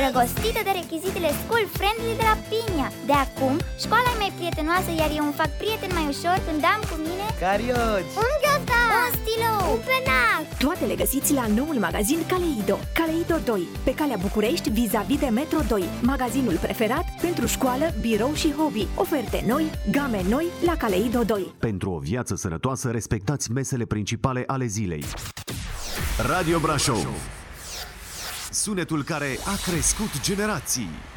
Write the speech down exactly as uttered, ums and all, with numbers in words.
îndrăgostită de rechizitele school friendly de la Pinia. De acum, școala e mai prietenoasă, iar eu îmi fac prieten mai ușor când am cu mine carioci, un gheota, un stilou, un penac. Toate le găsiți la noul magazin Caleido. Caleido doi, pe calea București, vis-a-vis de Metro doi. Magazinul preferat pentru școală, birou și hobby. Oferte noi, game noi la Caleido doi. Pentru o viață sănătoasă, respectați mesele principale ale zilei. Radio Brașov, sunetul care a crescut generații.